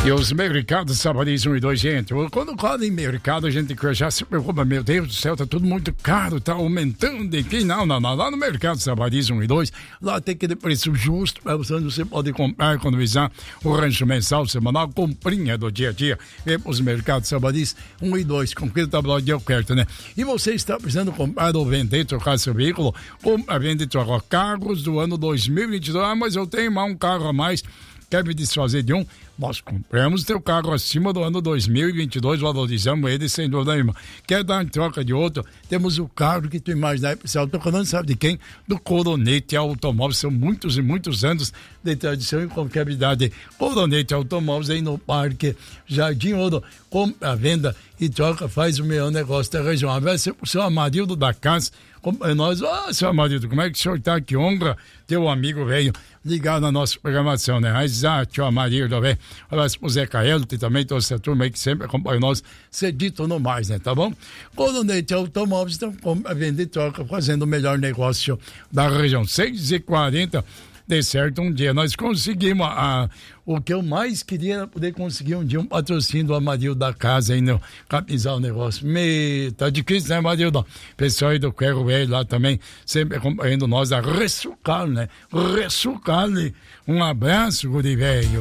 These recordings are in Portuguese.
E os mercados Sabadis 1 e 2, gente. Quando fala em mercado, a gente já se preocupa, meu Deus do céu, tá tudo muito caro, tá aumentando aqui. Não. Lá no mercado Sabadis 1 e 2, lá tem aquele preço justo, você pode comprar, economizar o rancho mensal, semanal, comprinha do dia a dia. Os mercados Sabadis 1 e 2, com aquele tabuleiro de oferta, né? E você está precisando comprar ou vender, trocar seu veículo, compra, vende, troca carros do ano 2022. Mas eu tenho um carro a mais, quer me desfazer de um? Nós compramos teu carro acima do ano 2022, valorizamos ele sem dúvida nenhuma. Quer dar em troca de outro? Temos o carro que tu imaginar, pessoal. Estou falando, sabe de quem? Do Coronete Automóveis. São muitos e muitos anos de tradição e confiabilidade. Coronete Automóveis aí no Parque Jardim Ouro. Compra, venda e troca, faz o melhor negócio da região. Abraço pro seu Amarildo da casa. Nós, seu Amarildo, como é que o senhor tá? Que honra teu amigo velho ligado na nossa programação, né? Tio Amarildo, velho. Abraço pro Zé Caelo, que também trouxe a turma aí que sempre acompanha nós, cedito no mais, né? Tá bom? Coronete Automóveis, então, vende e troca, fazendo o melhor negócio da região. 6h40, de certo, um dia nós conseguimos o que eu mais queria era poder conseguir um dia um patrocínio do Amarildo da casa aí, no capizar o negócio. Tá difícil, né, Amarildo? Pessoal aí do Quero Velho lá também, sempre acompanhando nós, a Ressucal, né? Ressucal, um abraço, guri velho.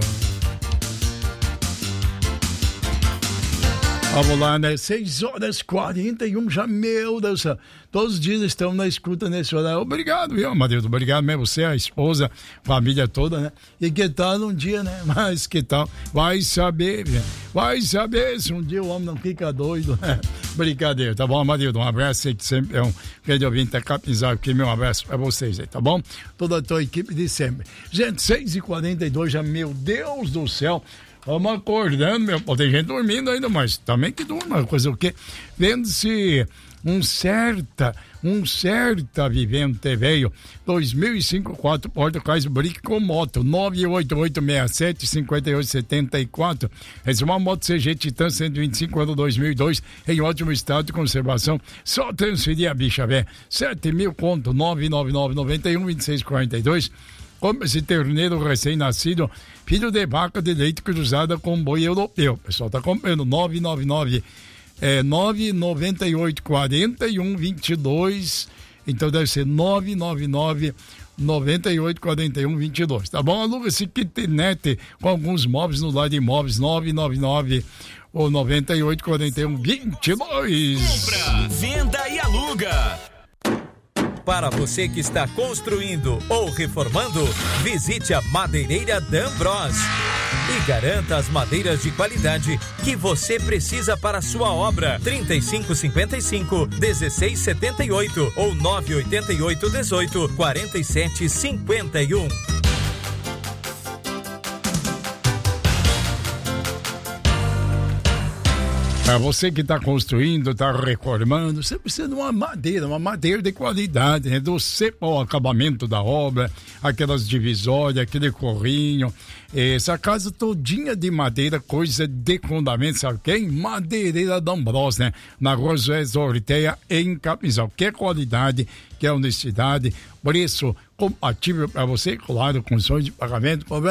Vamos lá, né? 6h41 já, meu Deus do céu. Todos os dias estamos na escuta nesse horário. Obrigado, viu, Amarildo? Obrigado mesmo, você, a esposa, família toda, né? E que tal um dia, né? Mas que tal? Vai saber, né? Vai saber se um dia o homem não fica doido, né? Brincadeira, tá bom, Amarildo? Um abraço, sei que sempre é um grande ouvinte da Capizar aqui, meu abraço pra vocês aí, tá bom? Toda a tua equipe de sempre. Gente, 6h42 já, meu Deus do céu. Vamos acordando, meu. Tem gente dormindo ainda, mas também que durma. Coisa o quê? Vendo-se um certa Vivente veio 2005, 4 porta-cais Brick com moto 98867-5874. Essa é uma moto CG Titan 125 ano 2002 em ótimo estado de conservação. Só transferir a bicha, velho. 7.000 conto 999912642. Como esse terneiro recém-nascido, filho de vaca de leite cruzada com boi europeu. O pessoal tá comprando 998-41-22. Então deve ser 999-98-41-22. Tá bom? Aluga esse kitnet com alguns móveis no Lar de Imóveis 999 ou 98-41-22. Compra, venda e aluga. Para você que está construindo ou reformando, visite a Madeireira D'Ambros e garanta as madeiras de qualidade que você precisa para a sua obra. 3555-1678 ou 988-18-4751. Para você que está construindo, está reformando, você precisa de uma madeira de qualidade, né? Do o acabamento da obra, aquelas divisórias, aquele corrinho. Essa casa todinha de madeira, coisa de fundamento, sabe quem? Madeireira D'Ambros, né? Na Rua José Zoriteia, em Capizal. Que qualidade, que honestidade, preço compatível para você, claro, condições de pagamento.